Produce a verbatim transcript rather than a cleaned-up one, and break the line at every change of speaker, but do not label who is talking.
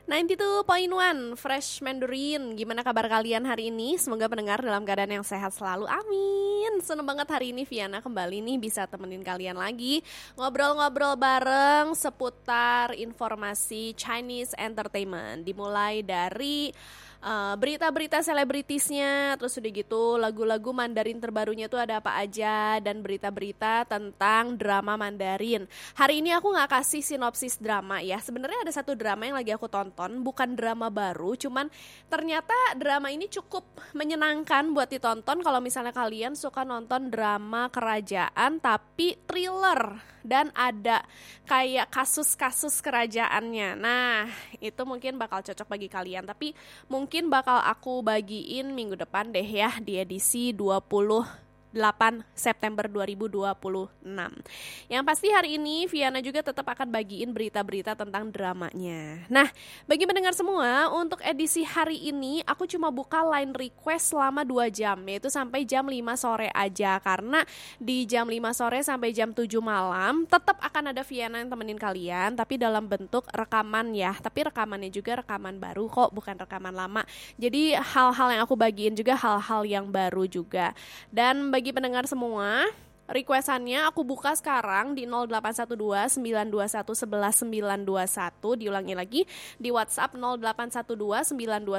sembilan puluh dua koma satu Fresh Mandarin. Gimana kabar kalian hari ini? Semoga pendengar dalam keadaan yang sehat selalu. Amin. Seneng banget hari ini Viana kembali nih bisa temenin kalian lagi ngobrol-ngobrol bareng seputar informasi Chinese entertainment. Dimulai dari Uh, berita-berita selebritisnya, terus udah gitu lagu-lagu Mandarin terbarunya tuh ada apa aja, dan berita-berita tentang drama Mandarin. Hari ini aku gak kasih sinopsis drama ya. Sebenarnya ada satu drama yang lagi aku tonton, bukan drama baru, cuman ternyata drama ini cukup menyenangkan buat ditonton kalau misalnya kalian suka nonton drama kerajaan tapi thriller dan ada kayak kasus-kasus kerajaannya. Nah, itu mungkin bakal cocok bagi kalian, tapi mungkin bakal aku bagiin minggu depan deh ya di edisi dua puluh delapan September dua ribu dua puluh enam. Yang pasti hari ini Viana juga tetap akan bagiin berita-berita tentang dramanya. Nah, bagi pendengar semua, untuk edisi hari ini aku cuma buka line request selama dua jam, yaitu sampai jam lima sore aja. Karena di jam lima sore sampai jam tujuh malam tetap akan ada Viana yang temenin kalian, tapi dalam bentuk rekaman ya. Tapi rekamannya juga rekaman baru kok, bukan rekaman lama. Jadi hal-hal yang aku bagiin juga hal-hal yang baru juga. Dan bagi pendengar semua, requestannya aku buka sekarang di nol delapan satu dua sembilan dua satu satu satu sembilan dua satu. Diulangi lagi di WhatsApp nol delapan satu dua sembilan dua